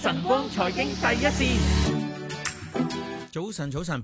晨光財經第一線。 早晨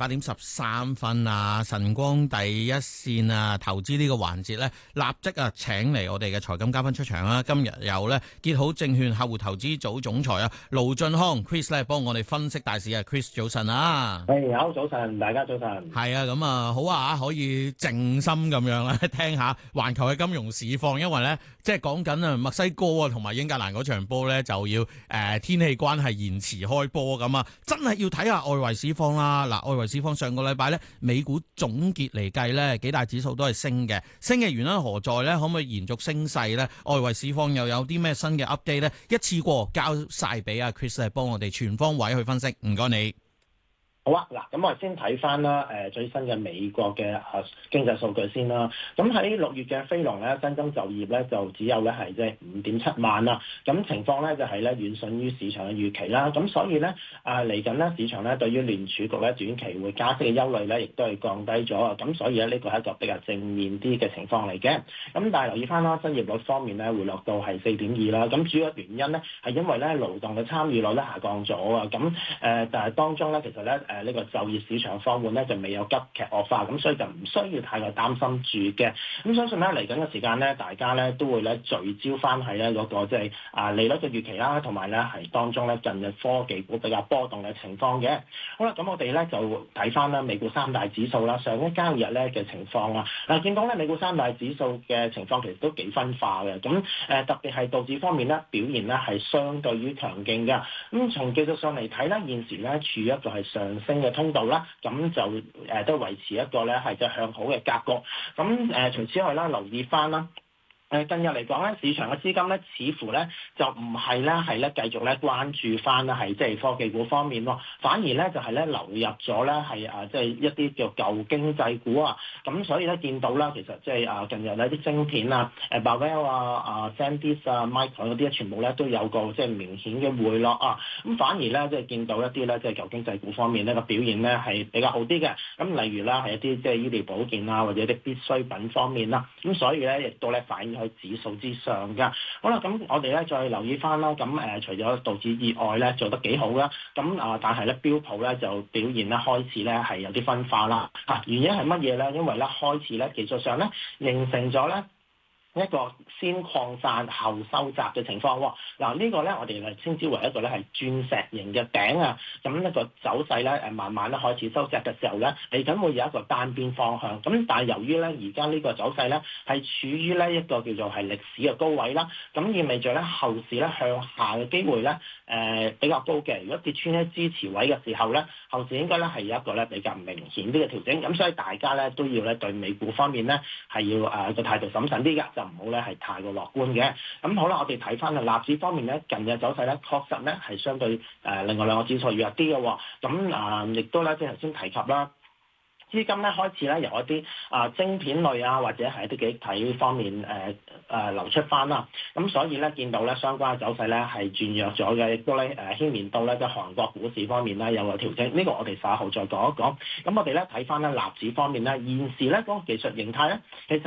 ，8:13啊！晨光第一線啊，投資呢個環節呢，立即請嚟我哋嘅財金嘉賓出場啦。今日有呢結好證券客戶投資組總裁盧駿匡 Chris 咧，幫我哋分析大市啊。Chris 早晨啊！ 好早晨，大家早晨。 係啊，咁啊好啊，可以靜心咁樣咧聽下環球嘅金融市況，因為呢，即係講緊墨西哥同埋英格蘭嗰場波呢，就要天氣關係延遲開波咁啊，真係要睇下外圍市況啦。嗱，外圍市況上個禮拜咧，美股總結嚟計咧，幾大指數都係升嘅。升嘅原因何在咧？可唔可以延續升勢咧？外圍市況又有啲咩新嘅 update 咧？一次過交晒俾阿 Chris 嚟幫我哋全方位去分析。唔該你。 好啊，嗱，咁我哋先睇翻啦，最新嘅美國嘅經濟數據先啦。咁喺6月嘅非農咧，新增就業咧就只有咧係即係5.7萬啦。咁情況咧就係咧遠遜於市場嘅預期啦。咁所以咧嚟緊咧市場咧對於聯儲局咧短期會加息嘅憂慮咧，亦都係降低咗。咁所以咧呢個係一個比較正面啲嘅情況嚟嘅。咁但係留意翻啦，失業率方面咧回落到係4.2啦。咁主要原因咧係因為咧勞動嘅參與率咧下降咗啊。咁但係當中咧其實咧呢個就業市場放緩咧就未有急劇惡化，咁所以就唔需要太過擔心住嘅。咁相信咧嚟緊嘅時間咧，大家咧都會咧聚焦翻喺咧嗰個即係利率嘅預期啦，同埋咧係當中咧近日科技股比較波動嘅情況嘅。好啦，咁我哋咧就睇翻啦美股三大指數啦，上一交易日咧嘅情況啊。見到咧美股三大指數嘅情況其實都幾分化嘅。咁特別係道指方面咧表現咧係相對於強勁嘅。咁從技術上嚟睇咧，現時咧處於一個係上升嘅通道啦，咁就都維持一個咧係即係向好嘅格局。咁除此之外啦，留意翻啦。近日嚟講咧，市場嘅資金咧，似乎咧就唔係咧係咧繼續咧關注翻咧係即係科技股方面喎，反而咧就係咧流入咗咧係即係一啲叫舊經濟股啊。咁所以咧見到啦，其實即係近日咧啲晶片啊、Marvell 啊、SanDisk 啊、Micron 嗰啲全部咧都有個即係明顯嘅回落啊。咁反而咧即係見到一啲咧即係舊經濟股方面咧個表現咧係比較好啲嘅。咁例如啦係一啲即係醫療保健啊或者一啲必需品方面啦。咁所以咧亦都咧反映喺指數之上㗎。好啦，咁我哋咧再留意翻啦。咁除咗道指以外咧做得幾好啦。咁但係咧標普咧就表現咧開始咧係有啲分化啦。原因係乜嘢咧？因為咧開始咧技術上咧形成咗咧一個先擴散後收窄嘅情況喎。呢個咧我哋係稱之為一個咧係鑽石形嘅頂啊。咁一個走勢咧慢慢咧開始收窄嘅時候咧，嚟緊會有一個單邊方向。咁但係由於咧而家呢個走勢咧係處於咧一個叫做係歷史嘅高位啦，咁意味著咧後市咧向下嘅機會咧比較高嘅。如果跌穿咧支持位嘅時候咧，後市應該咧係有一個咧比較明顯啲嘅調整。咁所以大家咧都要咧對美股方面咧係要個態度審慎啲㗎，就唔好咧係太過樂觀嘅。咁好啦，我哋睇翻納指方面咧，近日走勢咧確實咧係相對另外兩個指數弱啲嘅喎。咁亦都咧即係頭先提及啦。資金咧開始咧由一啲晶片類啊，或者係一啲幾體方面流出翻啦。咁所以咧見到咧相關嘅走勢咧係轉弱咗嘅，亦都咧牽連到咧即係韓國股市方面咧有個調整。呢個我哋稍後再講一講。咁我哋咧睇翻咧納指方面咧，現時咧嗰個技術形態咧其實